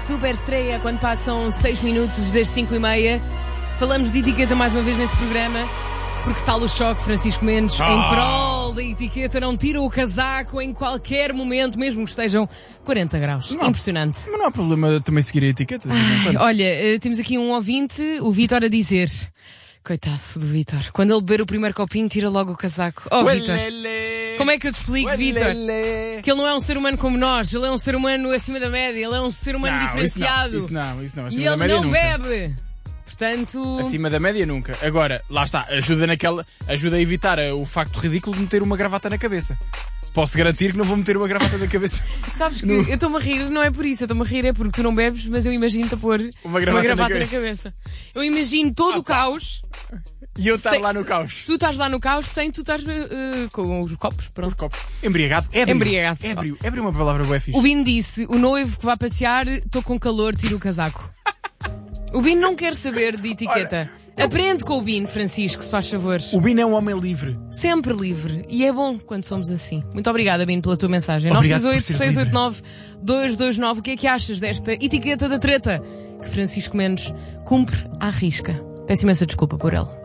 super estreia quando passam 6 minutos das 5h30. Falamos de etiqueta mais uma vez neste programa, porque tal o choque, Francisco Mendes, em prol da etiqueta, não tira o casaco em qualquer momento, mesmo que estejam 40 graus. Não, impressionante. Mas não há problema também seguir a etiqueta. Olha, temos aqui um ouvinte, o Vítor, a dizer... Coitado do Vítor. Quando ele beber o primeiro copinho, tira logo o casaco. Oh, Vítor. Como é que eu te explico, Vítor? Que ele não é um ser humano como nós. Ele é um ser humano acima da média. Ele é um ser humano diferenciado. Isso não. Acima E da ele média não nunca. bebe. Portanto... Acima da média nunca. Agora, lá está. Ajuda a evitar o facto ridículo de meter uma gravata na cabeça. Posso garantir que não vou meter uma gravata na cabeça. Sabes que eu estou-me a rir, não é por isso. Eu estou-me a rir é porque tu não bebes, mas eu imagino-te a pôr uma gravata na cabeça. Eu imagino todo o caos. E eu estar lá no caos. Tu estás lá no caos sem tu estás com os copos. Pronto. Os copos. Embriagado. Ébrio é uma palavra bué fixe. O Bino disse, o noivo que vai passear, estou com calor, tira o casaco. O Bino não quer saber de etiqueta. Aprende com o Bino, Francisco, se faz favor. O Bino é um homem livre. Sempre livre. E é bom quando somos assim. Muito obrigada, Bino, pela tua mensagem. 968-689-229. O que é que achas desta etiqueta da treta que Francisco Mendes cumpre à risca? Peço imensa desculpa por ele.